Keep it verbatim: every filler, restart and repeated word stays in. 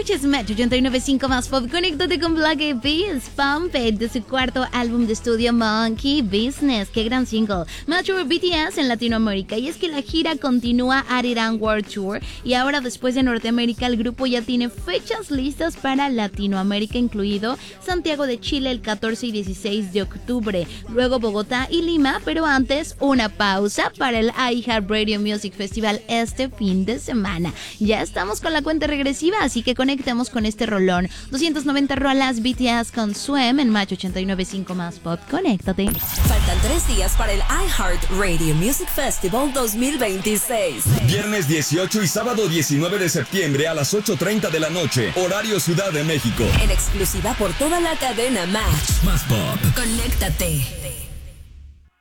escuchas Match ochenta y nueve punto cinco más pop. Conéctate con Black Eyed Peas, Pump It, de su cuarto álbum de estudio Monkey Business. Qué gran single. Match over B T S en Latinoamérica. Y es que la gira continúa Ariran World Tour. Y ahora, después de Norteamérica, el grupo ya tiene fechas listas para Latinoamérica, incluido Santiago de Chile el catorce y dieciséis de octubre. Luego Bogotá y Lima, pero antes una pausa para el iHeartRadio Music Festival este fin de semana. Ya estamos con la cuenta regresiva, así que conectemos con este rolón. doscientas noventa rolas B T S con Swim en Match ochenta y nueve punto cinco más pop. Conéctate. Faltan tres días para el iHeartRadio Music Festival dos mil veintiséis. Viernes dieciocho y sábado diecinueve de septiembre a las ocho treinta de la noche, horario Ciudad de México. En exclusiva por toda la cadena Match. Más pop. Conéctate.